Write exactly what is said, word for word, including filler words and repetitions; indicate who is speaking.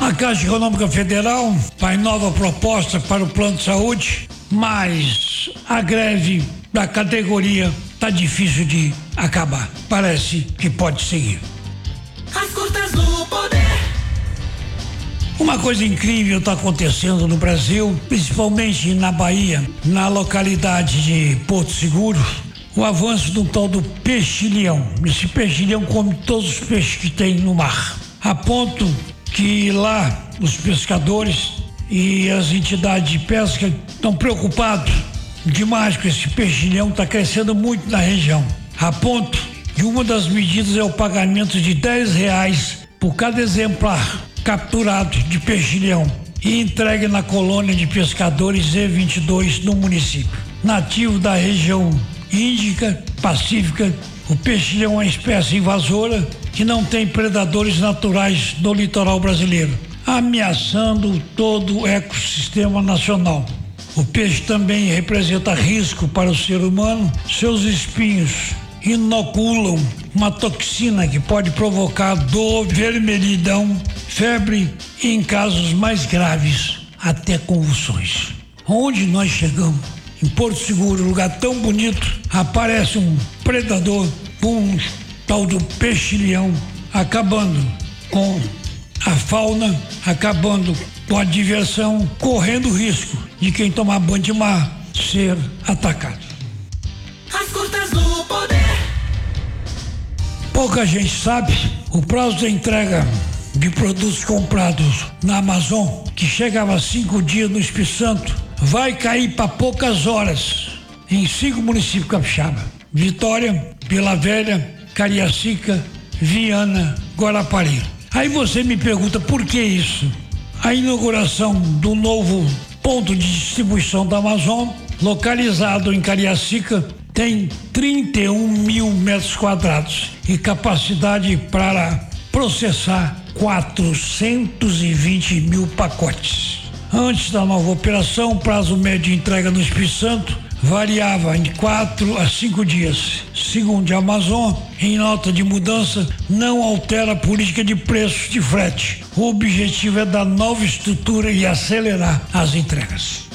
Speaker 1: A Caixa Econômica Federal faz nova proposta para o plano de saúde, mas a greve da categoria tá difícil de acabar. Parece que pode seguir.
Speaker 2: As curtas do poder.
Speaker 1: Uma coisa incrível está acontecendo no Brasil, principalmente na Bahia, na localidade de Porto Seguro, o avanço do tal do peixilhão. Esse peixilhão come todos os peixes que tem no mar, a ponto que lá os pescadores e as entidades de pesca estão preocupados demais com esse peixilhão, está crescendo muito na região, a ponto que uma das medidas é o pagamento de dez reais por cada exemplar capturado de peixilhão e entregue na colônia de pescadores E vinte e dois no município. Nativo da região Índica, Pacífica, o peixilhão é uma espécie invasora que não tem predadores naturais no litoral brasileiro, ameaçando todo o ecossistema nacional. O peixe também representa risco para o ser humano. Seus espinhos inoculam uma toxina que pode provocar dor, vermelhidão, febre e, em casos mais graves, até convulsões. Onde nós chegamos? Em Porto Seguro, um lugar tão bonito, aparece um predador, um tal do peixilhão, acabando com a fauna, acabando com a diversão, correndo o risco de quem tomar banho de mar ser atacado.
Speaker 2: As curtas do poder.
Speaker 1: Pouca gente sabe, o prazo da entrega de produtos comprados na Amazon, que chegava a cinco dias no Espírito Santo, vai cair para poucas horas em cinco municípios capixaba: Vitória, Vila Velha, Cariacica, Viana, Guarapari. Aí você me pergunta por que isso? A inauguração do novo ponto de distribuição da Amazon, localizado em Cariacica, tem trinta e um mil metros quadrados e capacidade para processar quatrocentos e vinte mil pacotes. Antes da nova operação, o prazo médio de entrega no Espírito Santo variava de quatro a cinco dias. Segundo a Amazon, em nota de mudança, não altera a política de preços de frete. O objetivo é dar nova estrutura e acelerar as entregas.